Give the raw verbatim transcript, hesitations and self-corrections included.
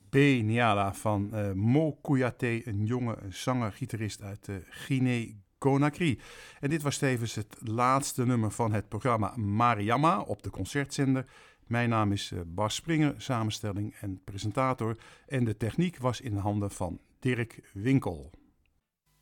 B. Niala van uh, Mo Kouyaté, een jonge zanger-gitarist uit uh, Guinea-Conakry. En dit was tevens het laatste nummer van het programma Mariama op de concertzender. Mijn naam is uh, Bas Springer, samenstelling en presentator. En de techniek was in de handen van Dirk Winkel.